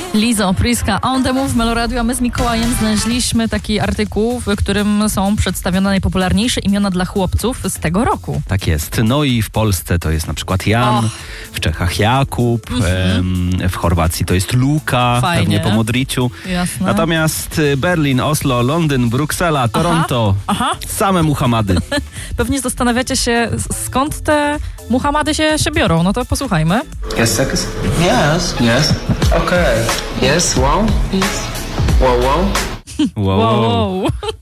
Lizo, Priska, On The Move w Meloradiu, a my z Mikołajem znaleźliśmy taki artykuł, w którym są przedstawione najpopularniejsze imiona dla chłopców z tego roku. Tak jest. No i w Polsce to jest na przykład Jan, w Czechach Jakub, w Chorwacji to jest Luka, Fajnie. pewnie po Modriciu. Jasne. Natomiast Berlin, Oslo, Londyn, Bruksela, Toronto, same Muhammady. Pewnie zastanawiacie się, skąd te Muhammady się biorą. No to posłuchajmy. Yes, seconds? Yes. Okay. Yes, wow. Yes. Wow. Wow.